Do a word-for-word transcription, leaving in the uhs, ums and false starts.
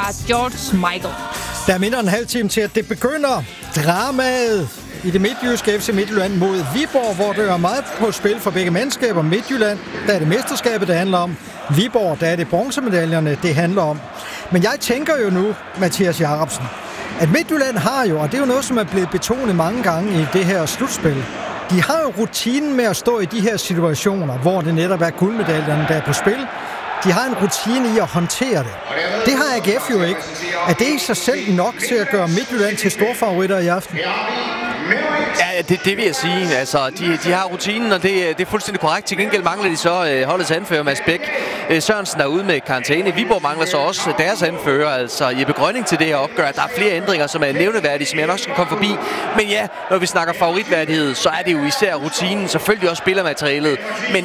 fra George Michael. Der er mindre end en halv time til, at det begynder. Dramaet i det midtjyske F C Midtjylland mod Viborg, hvor det er meget på spil for begge mandskaber. Midtjylland, der er det mesterskabet, det handler om. Viborg, der er det bronzemedaljerne, det handler om. Men jeg tænker jo nu, Mathias Jacobsen, at Midtjylland har jo, og det er jo noget, som er blevet betonet mange gange i det her slutspil, de har jo rutinen med at stå i de her situationer, hvor det netop er guldmedaljerne, der er på spil. De har en rutine i at håndtere det. Det har A G F jo ikke. Er det i sig selv nok til at gøre Midtjylland til storfavoritter i aften? Ja, det, det vil jeg sige. Altså, de, de har rutinen, og det, det er fuldstændig korrekt. Til gengæld mangler de så øh, holdets anfører, Mads Bæk. Øh, Sørensen er ude med karantæne. Viborg mangler så også deres anfører, altså Jeppe Grønning, til det her opgør. Der er flere ændringer, som er nævneværdige, som jeg nok skal komme forbi. Men ja, når vi snakker favoritværdighed, så er det jo især rutinen, selvfølgelig også spillermaterialet. Men